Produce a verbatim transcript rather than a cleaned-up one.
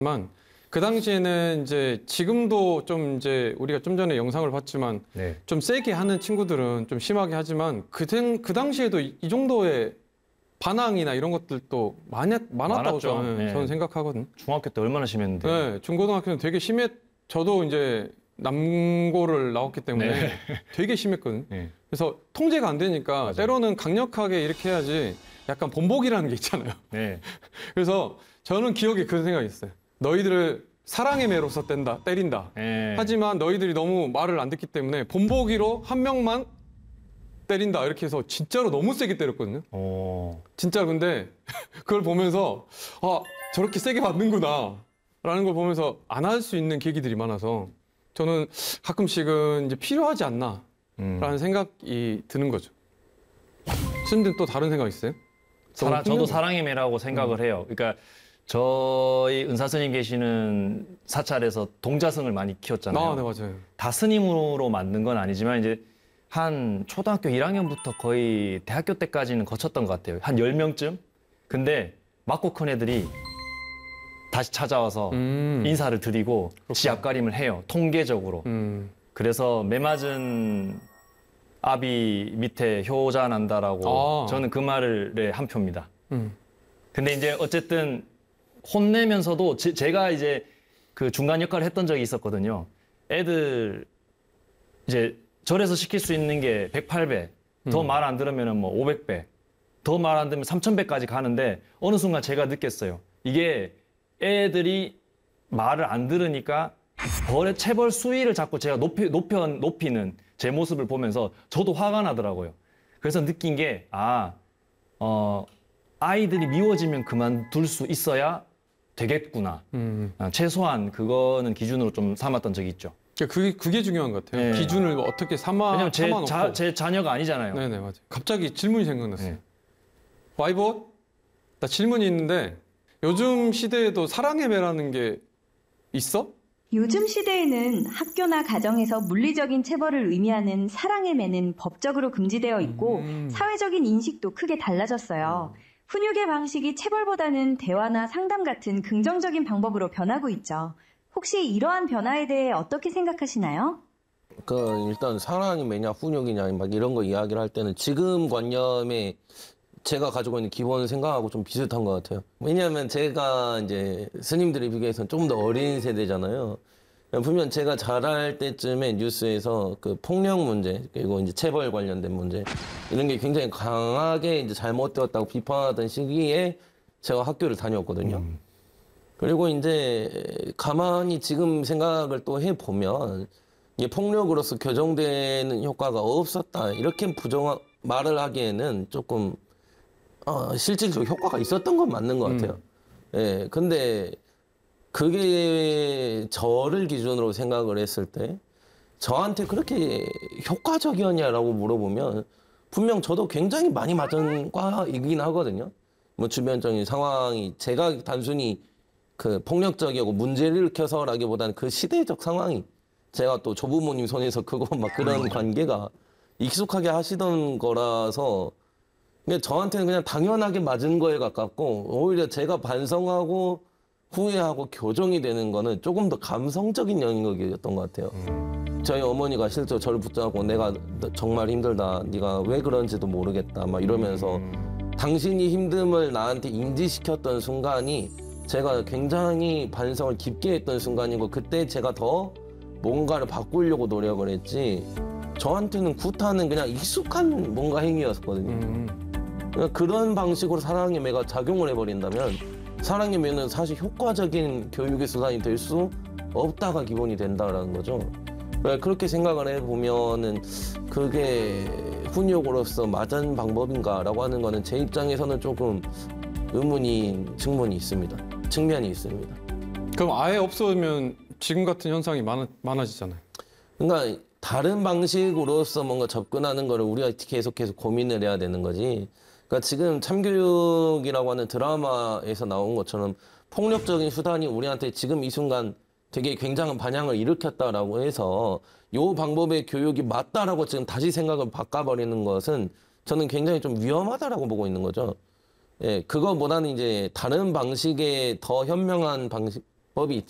그 당시에는 이제 지금도 좀 이제 우리가 좀 전에 영상을 봤지만 네. 좀 세게 하는 친구들은 좀 심하게 하지만 그, 그 당시에도 이, 이 정도의 반항이나 이런 것들도 많이, 많았다고 저는, 네. 저는 생각하거든요. 중학교 때 얼마나 심했는데. 네, 중고등학교는 되게 심했. 저도 이제 남고를 나왔기 때문에 네. 되게 심했거든요. 네. 그래서 통제가 안 되니까 맞아요. 때로는 강력하게 이렇게 해야지 약간 본보기라는 게 있잖아요. 네. 그래서 저는 기억에 그런 생각이 있어요. 너희들을 사랑의 매로서 뗀다, 때린다. 네. 하지만 너희들이 너무 말을 안 듣기 때문에 본보기로 한 명만 때린다. 이렇게 해서 진짜로 너무 세게 때렸거든요. 오. 진짜 근데 그걸 보면서 아 저렇게 세게 맞는구나 라는 걸 보면서 안 할 수 있는 계기들이 많아서 저는 가끔씩은 이제 필요하지 않나 라는 음. 생각이 드는 거죠. 선생님 또 다른 생각 있어요? 사랑, 저도 흥미로워요. 사랑의 매라고 생각을 음. 해요. 그러니까 저희 은사 스님 계시는 사찰에서 동자승을 많이 키웠잖아요. 아, 네, 맞아요. 다 스님으로 만든 건 아니지만 이제 한 초등학교 일 학년부터 거의 대학교 때까지는 거쳤던 것 같아요. 한 열 명쯤? 근데 맞고 큰 애들이 다시 찾아와서 음. 인사를 드리고 그렇구나. 지 앞가림을 해요. 통계적으로. 음. 그래서 매맞은 아비 밑에 효자 난다라고 아. 저는 그 말을 네, 한 표입니다. 음. 근데 이제 어쨌든 혼내면서도 제, 제가 이제 그 중간 역할을 했던 적이 있었거든요. 애들 이제 절에서 시킬 수 있는 게 백팔 배, 더 말 안 들으면 뭐 오백 배, 더 말 안 들으면 삼천 배까지 가는데 어느 순간 제가 느꼈어요. 이게 애들이 말을 안 들으니까 벌의 체벌 수위를 자꾸 제가 높이, 높여, 높이는 제 모습을 보면서 저도 화가 나더라고요. 그래서 느낀 게, 아, 어, 아이들이 미워지면 그만둘 수 있어야 되겠구나. 음. 아, 최소한 그거는 기준으로 좀 삼았던 적이 있죠. 그게, 그게 중요한 것 같아요. 네. 기준을 어떻게 삼아, 왜냐면 제, 삼아놓고. 자, 제 자녀가 아니잖아요. 네네, 맞아요. 갑자기 질문이 생각났어요. 네. 와이봇? 나 질문이 있는데 요즘 시대에도 사랑의 매라는 게 있어? 요즘 시대에는 학교나 가정에서 물리적인 체벌을 의미하는 사랑의 매는 법적으로 금지되어 있고 음. 사회적인 인식도 크게 달라졌어요. 훈육의 방식이 체벌보다는 대화나 상담 같은 긍정적인 방법으로 변하고 있죠. 혹시 이러한 변화에 대해 어떻게 생각하시나요? 그 일단 사랑이 매냐 훈육이냐 막 이런 거 이야기를 할 때는 지금 관념에 제가 가지고 있는 기본 생각하고 좀 비슷한 것 같아요. 왜냐하면 제가 이제 스님들에 비교해서는 좀 더 어린 세대잖아요. 분명 제가 자랄 때쯤에 뉴스에서 그 폭력 문제 그리고 이제 체벌 관련된 문제 이런 게 굉장히 강하게 이제 잘못되었다고 비판하던 시기에 제가 학교를 다녔거든요. 음. 그리고 이제 가만히 지금 생각을 또 해보면 이게 폭력으로서 교정되는 효과가 없었다 이렇게 부정 말을 하기에는 조금 어, 실질적으로 효과가 있었던 건 맞는 것 같아요. 음. 예, 근데 그게 저를 기준으로 생각을 했을 때 저한테 그렇게 효과적이었냐라고 물어보면 분명 저도 굉장히 많이 맞은 과이긴 하거든요. 뭐 주변적인 상황이 제가 단순히 그 폭력적이고 문제를 일으켜서라기보다는 그 시대적 상황이 제가 또 조부모님 손에서 크고 막 그런 관계가 익숙하게 하시던 거라서 그냥 저한테는 그냥 당연하게 맞은 거에 가깝고 오히려 제가 반성하고 후회하고 교정이 되는 거는 조금 더 감성적인 영역이었던 것 같아요. 저희 어머니가 실제로 저를 붙잡고 내가 정말 힘들다. 네가 왜 그런지도 모르겠다. 막 이러면서 당신이 힘듦을 나한테 인지시켰던 순간이 제가 굉장히 반성을 깊게 했던 순간이고 그때 제가 더 뭔가를 바꾸려고 노력을 했지 저한테는 구타는 그냥 익숙한 뭔가 행위였거든요. 음. 그러니까 그런 방식으로 사랑의 매가 작용을 해버린다면 사랑의 매는 사실 효과적인 교육의 수단이 될 수 없다가 기본이 된다라는 거죠. 그렇게 생각을 해보면은 그게 훈육으로서 맞은 방법인가라고 하는 거는 제 입장에서는 조금 의문인 측면이 있습니다. 측면이 있습니다. 그럼 아예 없으면 지금 같은 현상이 많아, 많아지잖아요. 그러니까 다른 방식으로서 뭔가 접근하는 거를 우리가 계속해서 고민을 해야 되는 거지. 그러니까 지금 참교육이라고 하는 드라마에서 나온 것처럼 폭력적인 수단이 우리한테 지금 이 순간 되게 굉장한 반향을 일으켰다라고 해서 요 방법의 교육이 맞다라고 지금 다시 생각을 바꿔버리는 것은 저는 굉장히 좀 위험하다라고 보고 있는 거죠. 예, 그거보다는 이제 다른 방식의 더 현명한 방식, 법이